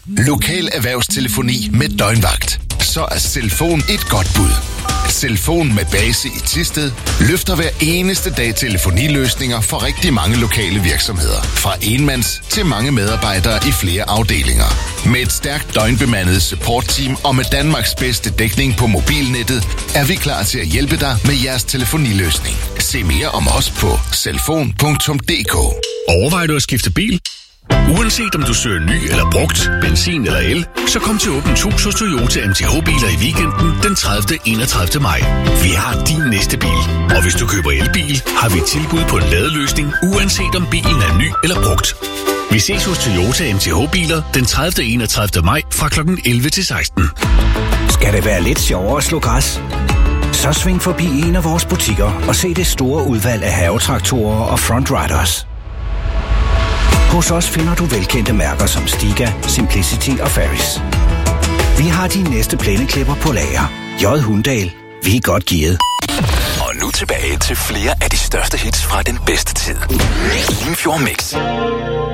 Lokal erhvervstelefoni med døgnvagt. Så er Selfon et godt bud. Selfon med base i Thisted løfter hver eneste dag telefoniløsninger for rigtig mange lokale virksomheder. Fra enmands til mange medarbejdere i flere afdelinger. Med et stærkt døgnbemandet supportteam og med Danmarks bedste dækning på mobilnettet, er vi klar til at hjælpe dig med jeres telefoniløsning. Se mere om os på selfon.dk. Overvejer du at skifte bil? Uanset om du søger ny eller brugt, benzin eller el, så kom til Åbent Hus hos Toyota MTH-biler i weekenden den 30. 31. maj. Vi har din næste bil, og hvis du køber elbil, har vi et tilbud på en ladeløsning, uanset om bilen er ny eller brugt. Vi ses hos Toyota MTH-biler den 30. 31. maj fra kl. 11 til 16. Skal det være lidt sjovere at slå græs? Så sving forbi en af vores butikker og se det store udvalg af havetraktorer og Frontriders. Hos os finder du velkendte mærker som Stiga, Simplicity og Ferris. Vi har de næste plæneklipper på lager. J. Hundahl. Vi er godt gearet. Og nu tilbage til flere af de største hits fra den bedste tid. Limfjord Mix.